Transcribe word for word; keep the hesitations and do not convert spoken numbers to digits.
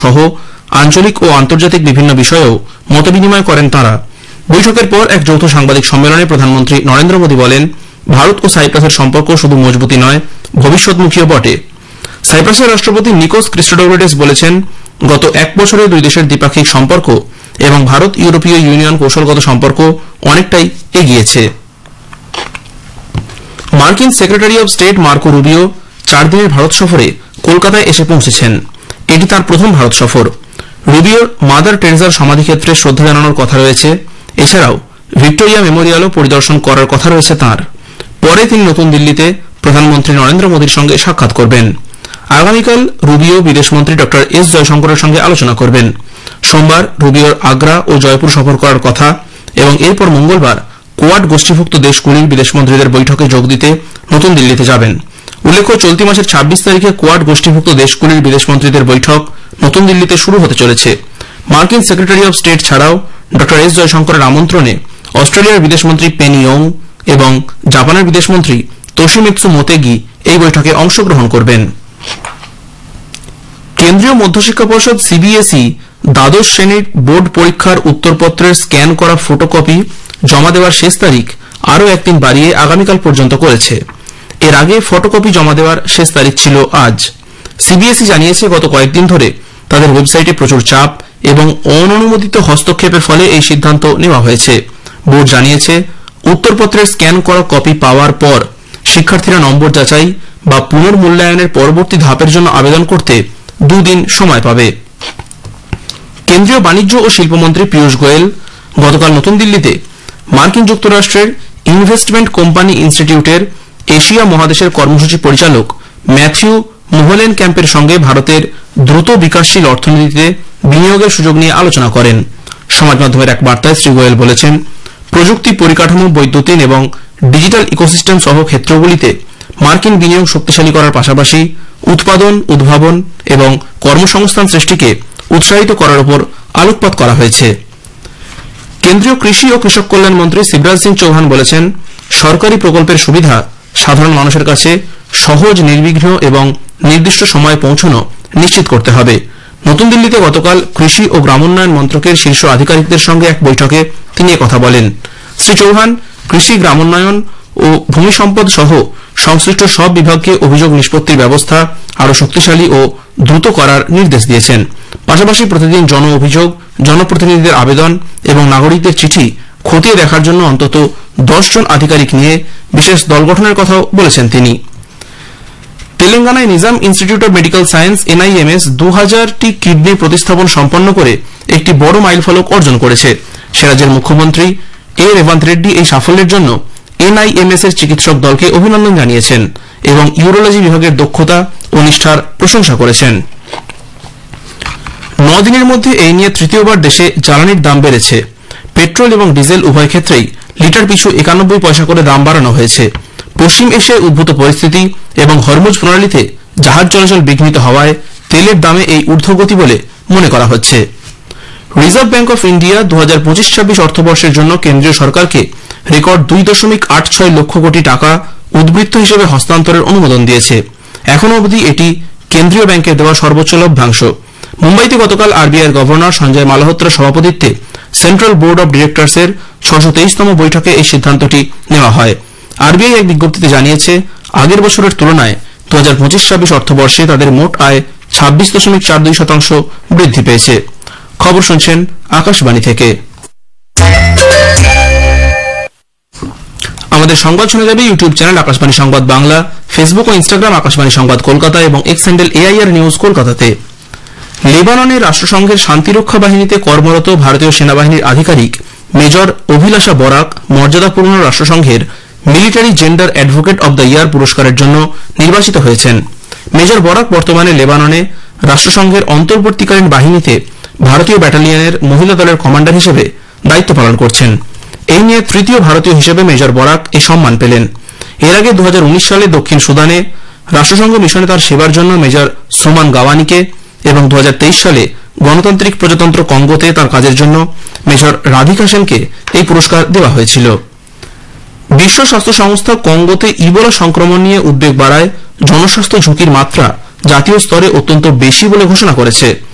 সহ আঞ্চলিক ও আন্তর্জাতিক বিভিন্ন বিষয়েও মতবিনিময় করেন তাঁরা। বৈঠকের পর এক যৌথ সাংবাদিক সম্মেলনে প্রধানমন্ত্রী নরেন্দ্র মোদী বলেন, ভারত ও সাইপ্রাসের সম্পর্ক শুধু মজবুতই নয়, ভবিষ্যৎমুখীও বটে। সাইপ্রাসের রাষ্ট্রপতি নিকোস ক্রিস্টোডোউলিডেস বলেছেন, গত এক বছরে দুই দেশের দ্বিপাক্ষিক সম্পর্ক এবং ভারত ইউরোপীয় ইউনিয়ন কৌশলগত সম্পর্ক অনেকটাই এগিয়েছে। মার্কিন secretary of state Marco Rubio চার দিনের ভারত সফরে কলকাতায় এসে পৌঁছেছেন। এটি তাঁর প্রথম ভারত সফর। রুবিওর মাদার টেরেসার সমাধিক্ষেত্রে শ্রদ্ধা জানানোর কথা রয়েছে। এছাড়াও ভিক্টোরিয়া মেমোরিয়ালও পরিদর্শন করার কথা রয়েছে তাঁর। পরে তিনি নতুন দিল্লিতে প্রধানমন্ত্রী নরেন্দ্র মোদীর সঙ্গে সাক্ষাৎ করবেন। আগামীকাল রুবিও বিদেশমন্ত্রী ড এস জয়শঙ্করের সঙ্গে আলোচনা করবেন। সোমবার রুবিওর আগ্রা ও জয়পুর সফর করার কথা এবং এরপর মঙ্গলবার কোয়াড গোষ্ঠীভুক্ত দেশগুলির বিদেশমন্ত্রীদের বৈঠকে যোগ দিতে নতুন দিল্লিতে যাবেন। উল্লেখ্য, চলতি মাসের ছাব্বিশ তারিখে কোয়াড গোষ্ঠীভুক্ত দেশগুলির বিদেশমন্ত্রীদের বৈঠক নতুন দিল্লিতে শুরু হতে চলেছে। মার্কিন সেক্রেটারি অব স্টেট ছাড়াও ড এস জয়শঙ্করের আমন্ত্রণে অস্ট্রেলিয়ার বিদেশমন্ত্রী পেনি ইয়ং এবং জাপানের বিদেশমন্ত্রী তোশিমিৎসু মোতেগি এই বৈঠকে অংশগ্রহণ করবেন। কেন্দ্রীয় মধ্যশিক্ষা পর্ষদ সিবিএসই দ্বাদশ শ্রেণীর বোর্ড পরীক্ষার উত্তরপত্রের স্ক্যান করা ফটোকপি জমা দেওয়ার শেষ তারিখ আরও একদিন বাড়িয়ে আগামীকাল পর্যন্ত করেছে। এর আগে ফটোকপি জমা দেওয়ার শেষ তারিখ ছিল আজ। সিবিএসই জানিয়েছে, গত কয়েকদিন ধরে তাদের ওয়েবসাইটে প্রচুর চাপ এবং অননুমোদিত হস্তক্ষেপের ফলে এই সিদ্ধান্ত নেওয়া হয়েছে। বোর্ড জানিয়েছে, উত্তরপত্রের স্ক্যান করা কপি পাওয়ার পর শিক্ষার্থীরা নম্বর যাচাই বা পুনর্মূল্যায়নের পরবর্তী ধাপের জন্য আবেদন করতে দুদিন সময় পাবে। কেন্দ্রীয় বাণিজ্য ও শিল্পমন্ত্রী পীয়ূষ গোয়েল গতকাল নতুন দিল্লিতে মার্কিন যুক্তরাষ্ট্রের ইনভেস্টমেন্ট কোম্পানি ইনস্টিটিউটের এশিয়া মহাদেশের কর্মসূচি পরিচালক ম্যাথিউ মুহলেন ক্যাম্পের সঙ্গে ভারতের দ্রুত বিকাশশীল অর্থনীতিতে বিনিয়োগের সুযোগ নিয়ে আলোচনা করেন। সমাজ মাধ্যমের এক বার্তায় শ্রী গোয়েল বলেছেন, প্রযুক্তি, পরিকাঠামো, বৈদ্যুতিন এবং ডিজিটাল ইকোসিস্টেম সহ ক্ষেত্রগুলিতে মার্কিন বিনিয়োগ শক্তিশালী করার পাশাপাশি উৎপাদন, উদ্ভাবন এবং কর্মসংস্থান সৃষ্টিকে উৎসাহিত করার উপর আলোকপাত করা হয়েছে। কেন্দ্রীয় কৃষি ও কৃষক কল্যাণ মন্ত্রী শিবরাজ সিং চৌহান বলেছেন, সরকারি প্রকল্পের সুবিধা সাধারণ মানুষের কাছে সহজ, নির্বিঘ্ন এবং নির্দিষ্ট সময়ে পৌঁছানো নিশ্চিত করতে হবে। নতুন দিল্লিতে গতকাল কৃষি ও গ্রামোন্নয়ন মন্ত্রকের শীর্ষ আধিকারিকদের সঙ্গে এক বৈঠকে তিনি একথা বলেন। শ্রী চৌহান কৃষি, গ্রামোন্নয়ন ও ভূমি সম্পদ সহ সংশ্লিষ্ট সব বিভাগকে অভিযোগ নিষ্পত্তির ব্যবস্থা আরও শক্তিশালী ও দ্রুত করার নির্দেশ দিয়েছেন। পাশাপাশি প্রতিদিন জন অভিযোগ, জনপ্রতিনিধিদের আবেদন এবং নাগরিকদের চিঠি খতিয়ে দেখার জন্য অন্তত দশ জন আধিকারিক নিয়ে বিশেষ দল গঠনের কথাও বলেছেন তিনি। তেলেঙ্গানায় Nizam institute of medical science এনআইএমএস দু হাজারটি কিডনি প্রতিস্থাপন সম্পন্ন করে একটি বড় মাইলফলক অর্জন করেছে। সে রাজ্যের মুখ্যমন্ত্রী এ রেভান্ত রেড্ডি এই সাফল্যের জন্য এনআইএমএস এর চিকিৎসক দলকে অভিনন্দন জানিয়েছেন এবং ইউরোলজি বিভাগের দক্ষতা ও নিষ্ঠার প্রশংসা করেছেন। নদিনের মধ্যে এই নিয়ে তৃতীয়বার দেশে জ্বালানির দাম বেড়েছে। পেট্রোল এবং ডিজেল উভয় ক্ষেত্রেই লিটার পিছু একানব্বই পয়সা করে দাম বাড়ানো হয়েছে। পশ্চিম এশিয়ায় উদ্ভূত পরিস্থিতি এবং হরমুজ প্রণালীতে জাহাজ চলাচল বিঘ্নিত হওয়ায় তেলের দামে এই ঊর্ধ্বগতি বলে মনে করা হচ্ছে। রিজার্ভ ব্যাঙ্ক অফ ইন্ডিয়া দু হাজার পঁচিশ ছাব্বিশ অর্থবর্ষের জন্য কেন্দ্রীয় সরকারকে রেকর্ড দুই দশমিক আট ছয় লক্ষ কোটি টাকা উদ্বৃত্ত হিসেবে হস্তান্তরের অনুমোদন দিয়েছে। এখনও অবধি এটি কেন্দ্রীয় ব্যাংকের দেওয়া সর্বোচ্চ লভ্যাংশ। মুম্বাইতে গতকাল আরবিআইয়ের গভর্নর সঞ্জয় মালহোত্রার সভাপতিত্বে সেন্ট্রাল বোর্ড অব ডিরেক্টরসের ছশো তেইশতম বৈঠকে এই সিদ্ধান্তটি নেওয়া হয়। আরবিআই এক বিজ্ঞপ্তিতে জানিয়েছে, আগের বছরের তুলনায় দু হাজার পঁচিশ ছাব্বিশ অর্থবর্ষে তাদের মোট আয় ছাব্বিশ দশমিক চার দুই শতাংশ বৃদ্ধি পেয়েছে। খবর শুনছেন আকাশবাণী থেকে। আমাদের সংবাদ শোনা যাবে ইউটিউব চ্যানেল আকাশবাণী সংবাদ বাংলা, ফেসবুক ও ইনস্টাগ্রাম আকাশবাণী সংবাদ কলকাতা এবং এক্স হ্যান্ডেল এআইআর নিউজ কলকাতাতে। লেবাননে রাষ্ট্রসংঘের শান্তিরক্ষা বাহিনীতে কর্মরত ভারতীয় সেনাবাহিনীর আধিকারিক মেজর অভিলাষা বরাক মর্যাদাপূর্ণ রাষ্ট্রসংঘের military gender advocate of the year পুরস্কারের জন্য নির্বাচিত হয়েছেন। মেজর বরাক বর্তমানে লেবাননে রাষ্ট্রসংঘের অন্তর্বর্তীকালীন বাহিনীতে ভারতীয় ব্যাটালিয়নের মহিলা দলের কমান্ডার হিসেবে দায়িত্ব পালন করছেন। এই নিয়ে তৃতীয় ভারতীয় হিসেবে মেজর বরাক এই সম্মান পেলেন। এর আগে দু হাজার উনিশ সালে দক্ষিণ সুদানে রাষ্ট্রসংঘ মিশনে তার সেবার জন্য মেজর সোমান গাওয়ানিকে এবং দু হাজার তেইশ সালে গণতান্ত্রিক প্রজাতন্ত্র কঙ্গোতে তার কাজের জন্য মেজর রাধিকা সেনকে এই পুরস্কার দেওয়া হয়েছিল। বিশ্ব স্বাস্থ্য সংস্থা কঙ্গোতে ইবোলা সংক্রমণ নিয়ে উদ্বেগ বাড়ায় জনস্বাস্থ্য ঝুঁকির মাত্রা জাতীয় স্তরে অত্যন্ত বেশি বলে ঘোষণা করেছে।